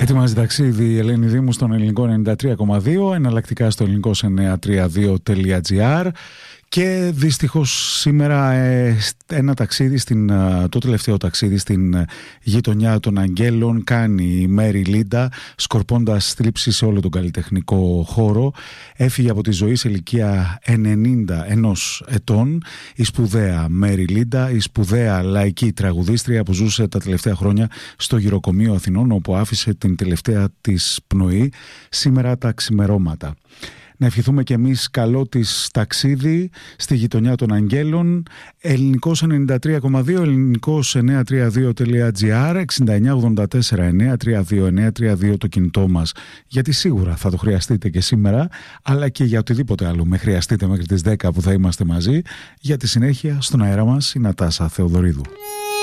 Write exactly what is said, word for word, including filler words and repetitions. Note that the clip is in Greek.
Ετοιμάζει ταξίδι η Ελένη Δήμου στον ελληνικό ενενήντα τρία κόμμα δύο, εναλλακτικά στο ελληνικό εννιακόσια τριάντα δύο τελεία τζι άρ. Και δυστυχώς σήμερα ε, ένα ταξίδι, στην, το τελευταίο ταξίδι στην γειτονιά των Αγγέλων κάνει η Μέρι Λίντα, σκορπώντας θλίψη σε όλο τον καλλιτεχνικό χώρο. Έφυγε από τη ζωή σε ηλικία ενενήντα ενός ετών η σπουδαία Μέρι Λίντα, η σπουδαία λαϊκή τραγουδίστρια που ζούσε τα τελευταία χρόνια στο Γυροκομείο Αθηνών, όπου άφησε την τελευταία της πνοή σήμερα τα ξημερώματα. Να ευχηθούμε και εμείς καλό της ταξίδι στη γειτονιά των Αγγέλων. Ελληνικός ενενήντα τρία κόμμα δύο, ελληνικός εννιακόσια τριάντα δύο τελεία τζι άρ, εξήντα εννιά ογδόντα τέσσερα εννιακόσια τριάντα δύο εννιακόσια τριάντα δύο το κινητό μας, γιατί σίγουρα θα το χρειαστείτε και σήμερα, αλλά και για οτιδήποτε άλλο με χρειαστείτε μέχρι τις δέκα που θα είμαστε μαζί. Για τη συνέχεια στον αέρα μας η Νατάσα Θεοδωρίδου.